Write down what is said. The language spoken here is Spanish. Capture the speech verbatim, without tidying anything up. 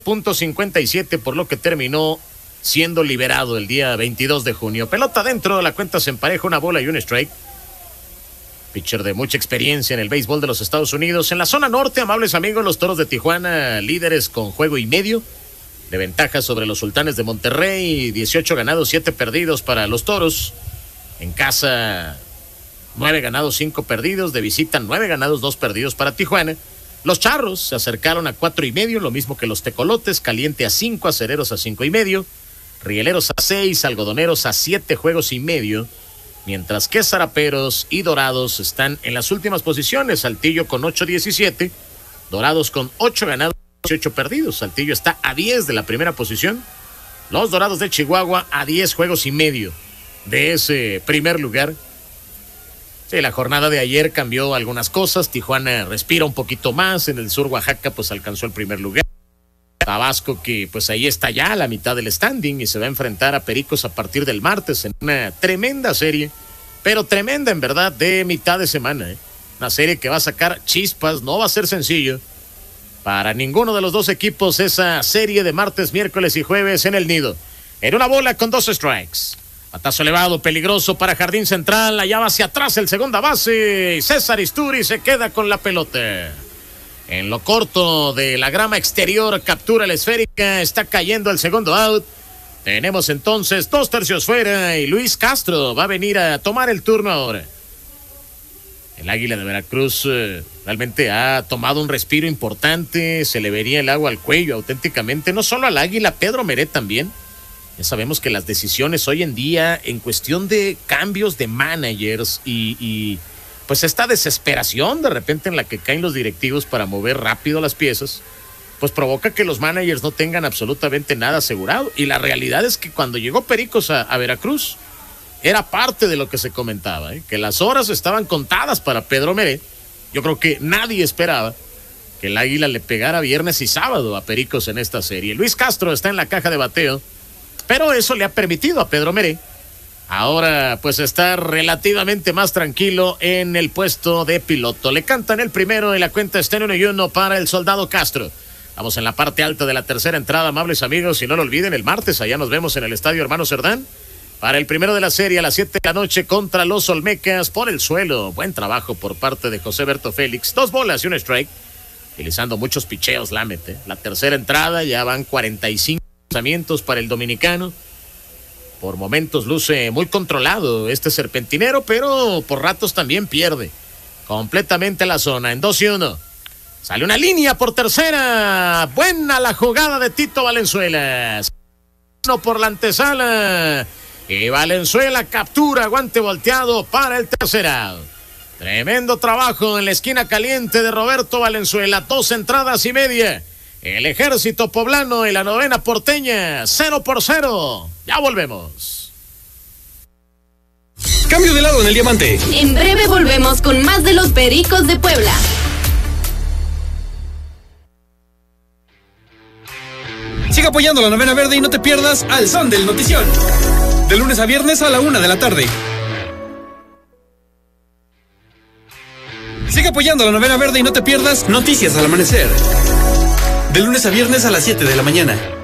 punto cincuenta y siete, por lo que terminó siendo liberado el día veintidós de junio. Pelota dentro, la cuenta se empareja, una bola y un strike. Pitcher de mucha experiencia en el béisbol de los Estados Unidos. En la zona norte, amables amigos, los Toros de Tijuana, líderes con juego y medio de ventaja sobre los Sultanes de Monterrey. dieciocho ganados, siete perdidos para los Toros. En casa, nueve ganados, cinco perdidos. De visita, nueve ganados, dos perdidos para Tijuana. Los Charros se acercaron a cuatro y medio, lo mismo que los Tecolotes. Caliente a cinco, Acereros a cinco y medio, Rieleros a seis, Algodoneros a siete juegos y medio, mientras que Zaraperos y Dorados están en las últimas posiciones. Saltillo con ocho diecisiete, Dorados con ocho ganados, dieciocho perdidos. Saltillo está a diez de la primera posición. Los Dorados de Chihuahua a diez juegos y medio de ese primer lugar. Sí, la jornada de ayer cambió algunas cosas. Tijuana respira un poquito más. En el sur, Oaxaca pues alcanzó el primer lugar. Tabasco, que pues ahí está ya a la mitad del standing y se va a enfrentar a Pericos a partir del martes en una tremenda serie, pero tremenda en verdad, de mitad de semana, ¿eh? Una serie que va a sacar chispas, no va a ser sencillo para ninguno de los dos equipos esa serie de martes, miércoles y jueves en el Nido. En una bola con dos strikes. Batazo elevado, peligroso para Jardín Central. Allá va hacia atrás el segunda base. César Isturi se queda con la pelota. En lo corto de la grama exterior, captura la esférica. Está cayendo el segundo out. Tenemos entonces dos tercios fuera y Luis Castro va a venir a tomar el turno ahora. El Águila de Veracruz eh, realmente ha tomado un respiro importante. Se le vería el agua al cuello auténticamente. No solo al Águila, Pedro Meret también. Ya sabemos que las decisiones hoy en día en cuestión de cambios de managers y, y pues esta desesperación de repente en la que caen los directivos para mover rápido las piezas, pues provoca que los managers no tengan absolutamente nada asegurado. Y la realidad es que cuando llegó Pericos a, a Veracruz, era parte de lo que se comentaba, ¿eh? Que las horas estaban contadas para Pedro Meret. Yo creo que nadie esperaba que el Águila le pegara viernes y sábado a Pericos en esta serie. Luis Castro está en la caja de bateo, pero eso le ha permitido a Pedro Meret ahora pues estar relativamente más tranquilo en el puesto de piloto. Le cantan el primero y la cuenta está en uno y uno para el Soldado Castro. Vamos en la parte alta de la tercera entrada, amables amigos, y no lo olviden, el martes allá nos vemos en el Estadio Hermano Cerdán para el primero de la serie a las siete de la noche contra los Olmecas por el suelo. Buen trabajo por parte de José Berto Félix. Dos bolas y un strike, utilizando muchos picheos, la mete. La tercera entrada, ya van cuarenta y cinco lanzamientos para el dominicano. Por momentos luce muy controlado este serpentinero, pero por ratos también pierde completamente la zona. En dos y uno. Sale una línea por tercera. Buena la jugada de Tito Valenzuela. Uno por la antesala. Y Valenzuela captura, guante volteado para el tercer out. Tremendo trabajo en la esquina caliente de Roberto Valenzuela. Dos entradas y media. El Ejército Poblano y la novena porteña, cero por cero. Ya volvemos. Cambio de lado en el diamante. En breve volvemos con más de los Pericos de Puebla. Sigue apoyando la novena verde y no te pierdas Al Son del Notición. De lunes a viernes a la una de la tarde. Sigue apoyando la novena verde y no te pierdas Noticias al Amanecer. De lunes a viernes a las siete de la mañana.